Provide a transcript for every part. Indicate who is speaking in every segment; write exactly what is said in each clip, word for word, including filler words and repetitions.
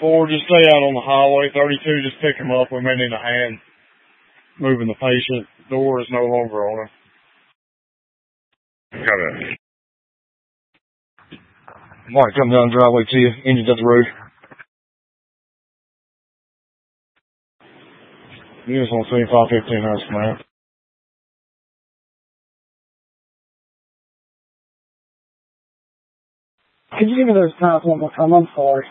Speaker 1: four, just stay out on the highway. thirty-two, just pick him up. We may need a hand moving the patient. Door is no longer on her.
Speaker 2: Got it.
Speaker 1: Mark, come down the driveway to you. Engine's at the roof. You just want to see five fifteen hours from now. Could you give me those times one more time? I'm sorry.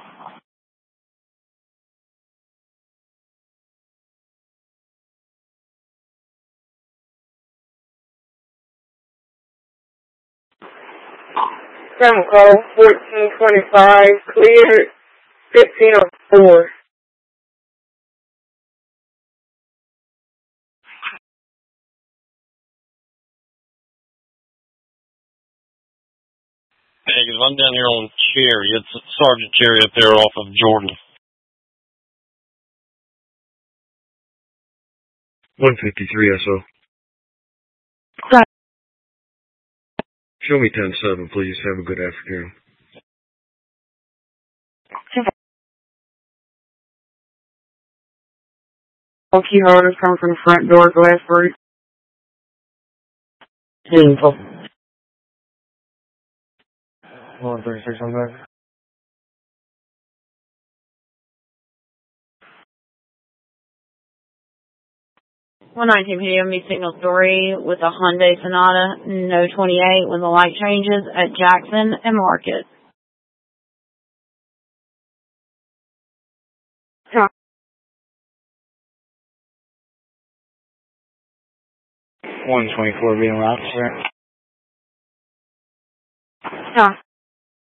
Speaker 3: Some call fourteen twenty-five, cleared fifteen oh four.
Speaker 4: Hey, cause I'm down here on Cherry. It's Sergeant Cherry up there off of Jordan.
Speaker 2: one fifty-three S O.
Speaker 3: Right.
Speaker 2: Show me ten seven, please. Have a good afternoon.
Speaker 3: All key holders come from the front door, glass break. Painful.
Speaker 1: one thirty-six on that.
Speaker 5: one nineteen P M, me signal three with a Hyundai Sonata, no twenty-eight, when the light changes at Jackson and Market.
Speaker 1: one twenty-four being left, sir.
Speaker 3: Yeah.